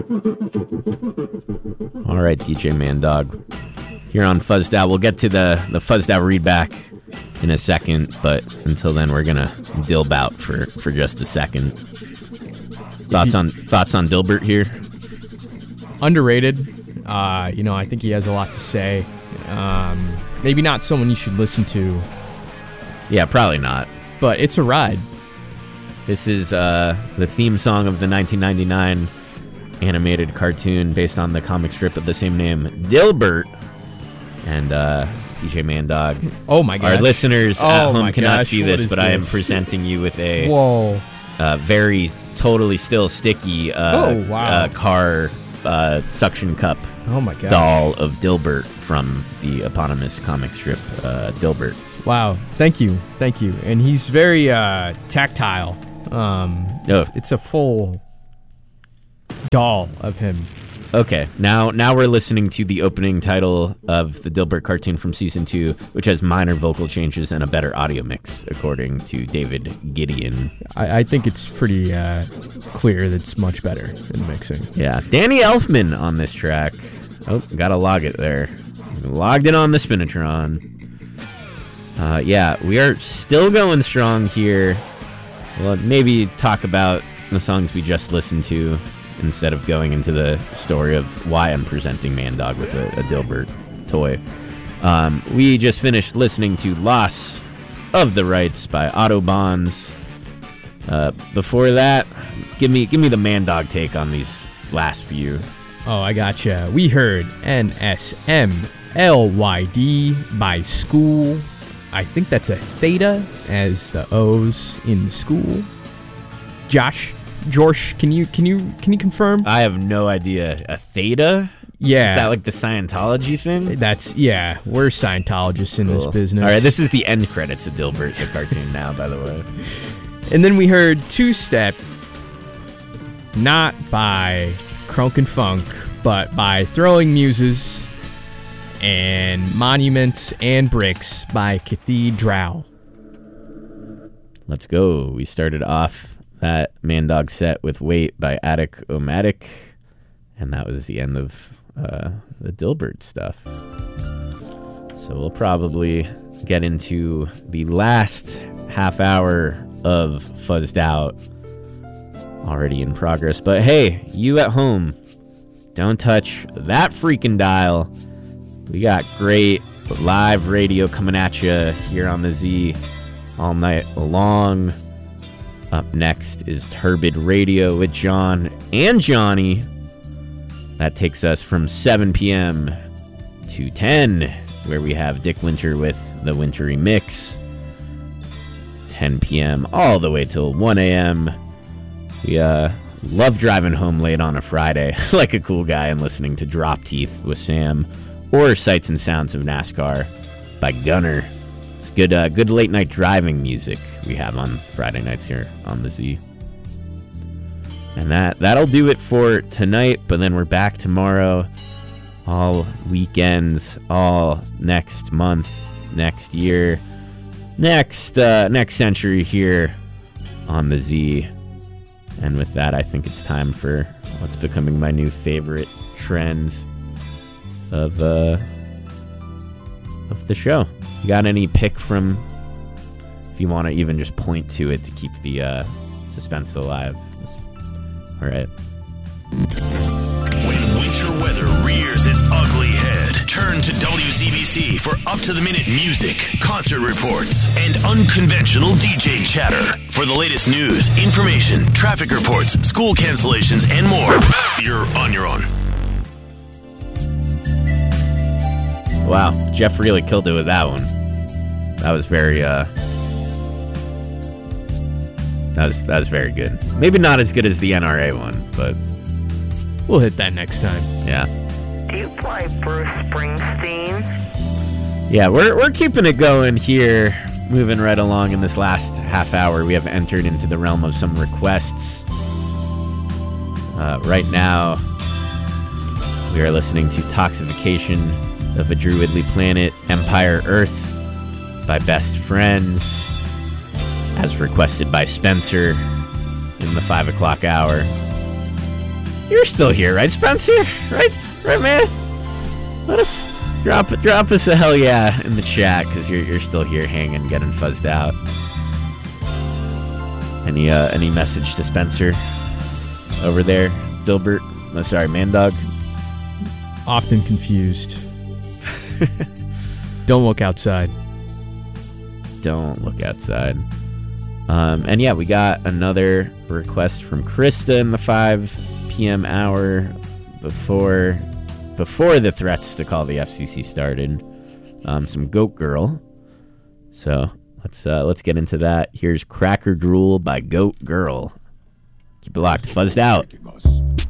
All right, DJ Mandog. Here on Fuzzed Out. We'll get to the Fuzzed Out readback in a second, but until then, we're going to Dilbout for just a second. Thoughts on Dilbert here? Underrated. I think he has a lot to say. Maybe not someone you should listen to. Yeah, probably not. But it's a ride. This is the theme song of the 1999 animated cartoon based on the comic strip of the same name, Dilbert. And DJ Mandog. Oh my gosh. Our listeners at home cannot see this, but I am presenting you with a very totally still sticky car suction cup doll of Dilbert from the eponymous comic strip Dilbert. Wow, thank you. And he's very tactile. It's a full doll of him. Okay, now we're listening to the opening title of the Dilbert cartoon from Season 2, which has minor vocal changes and a better audio mix, according to David Gideon. I think it's pretty clear that it's much better in mixing. Yeah, Danny Elfman on this track. Oh, gotta log it there. Logged it on the Spinatron. Yeah, we are still going strong here. Well, maybe talk about the songs we just listened to, instead of going into the story of why I'm presenting Mandog with a Dilbert toy. We just finished listening to Loss of the Rights by Autobahns. Before that, give me the Mandog take on these last few. Oh, I gotcha. We heard NSMLYD by School. I think that's a theta as the O's in school. Josh, can you confirm? I have no idea. A theta? Yeah. Is that like the Scientology thing? We're Scientologists in this business. All right, this is the end credits of Dilbert, the cartoon now, by the way. And then we heard Two Step, not by Crunk and Funk, but by Throwing Muses, and Monuments and Bricks by Cathedral. Let's go. We started off that Mandog set with Wait by Attic-O-Matic, and that was the end of the Dilbert stuff. So we'll probably get into the last half hour of Fuzzed Out already in progress. But hey, you at home, don't touch that freaking dial. We got great live radio coming at you here on the Z all night long. Up next is Turbid Radio with John and Johnny. That takes us from 7 p.m. to 10, where we have Dick Winter with the Wintry Mix. 10 p.m. all the way till 1 a.m. We love driving home late on a Friday like a cool guy and listening to Drop Teeth with Sam, or Sights and Sounds of NASCAR by Gunner. It's good late night driving music we have on Friday nights here on the Z. And that'll do it for tonight, but then we're back tomorrow, all weekends, all next month, next year, next century here on the Z. And with that, I think it's time for what's becoming my new favorite trends of the show. You got any pick from, if you want to even just point to it to keep the suspense alive? All right. When winter weather rears its ugly head, turn to WCBC for up-to-the-minute music, concert reports, and unconventional DJ chatter. For the latest news, information, traffic reports, school cancellations, and more, you're on your own. Wow, Jeff really killed it with that one. That was very, that was very good. Maybe not as good as the NRA one, but we'll hit that next time. Yeah. Do you play Bruce Springsteen? Yeah, we're keeping it going here, moving right along in this last half hour. We have entered into the realm of some requests. Right now, we are listening to Toxification of a Druidly Planet, Empire Earth by Best Friends, as requested by Spencer in the 5 o'clock hour. You're still here, right, Spencer? Right, man. Let us drop us a hell yeah in the chat because you're still here, hanging, getting fuzzed out. Any message to Spencer over there, Dilbert? Oh, sorry, Mandog. Often confused. Don't look outside. Don't look outside. And yeah, we got another request from Krista in the 5 p.m. hour before the threats to call the FCC started. Some Goat Girl. So let's get into that. Here's Cracker Drool by Goat Girl. Keep it locked. Fuzzed out.